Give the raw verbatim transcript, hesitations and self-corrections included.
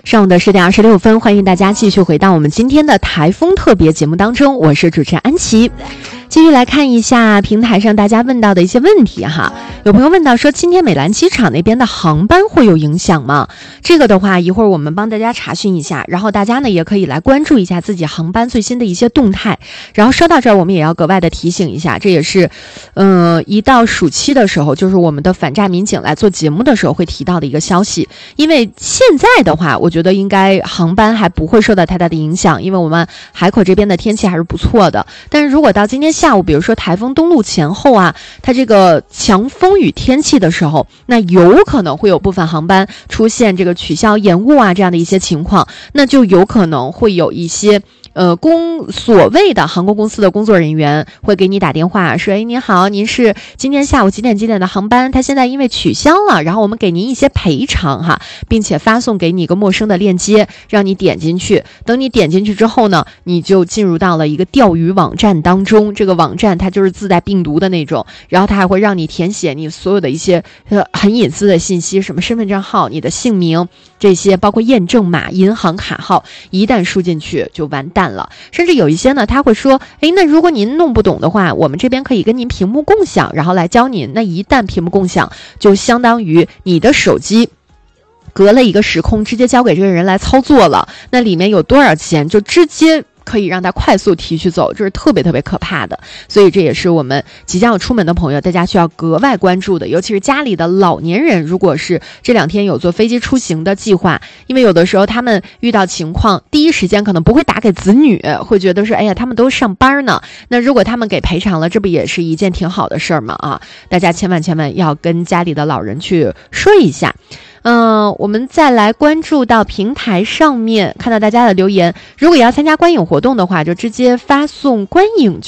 上午的十点二十六分，欢迎大家继续回到我们今天的台风特别节目当中，我是主持人安琪。继续来看一下平台上大家问到的一些问题哈。有朋友问到说，今天美兰机场那边的航班会有影响吗？这个的话，一会儿我们帮大家查询一下，然后大家呢也可以来关注一下自己航班最新的一些动态。然后说到这儿，我们也要格外的提醒一下，这也是，呃，一到暑期的时候，就是我们的反诈民警来做节目的时候会提到的一个消息。因为现在的话，我觉得应该航班还不会受到太大的影响，因为我们海口这边的天气还是不错的。但是如果到今天下午，比如说台风登陆前后啊，它这个强风雨天气的时候，那有可能会有部分航班出现这个取消延误啊这样的一些情况，那就有可能会有一些呃公所谓的航空公司的工作人员会给你打电话说，哎，您好，您是今天下午几点几点的航班，它现在因为取消了，然后我们给您一些赔偿哈，并且发送给你一个陌生的链接，让你点进去。等你点进去之后呢，你就进入到了一个钓鱼网站当中，这个网站它就是自带病毒的那种，然后它还会让你填写你所有的一些呃很隐私的信息，什么身份证号、你的姓名，这些包括验证码、银行卡号，一旦输进去就完蛋了。甚至有一些呢，他会说，诶，那如果您弄不懂的话，我们这边可以跟您屏幕共享，然后来教您。那一旦屏幕共享，就相当于你的手机隔了一个时空，直接交给这个人来操作了，那里面有多少钱就直接可以让他快速提取走，这是特别特别可怕的。所以这也是我们即将要出门的朋友大家需要格外关注的，尤其是家里的老年人，如果是这两天有坐飞机出行的计划，因为有的时候他们遇到情况第一时间可能不会打给子女，会觉得说，哎呀，他们都上班呢，那如果他们给赔偿了，这不也是一件挺好的事儿吗？啊，大家千万千万要跟家里的老人去说一下。嗯，我们再来关注到平台上面看到大家的留言，如果要参加观影活动的话，就直接发送观影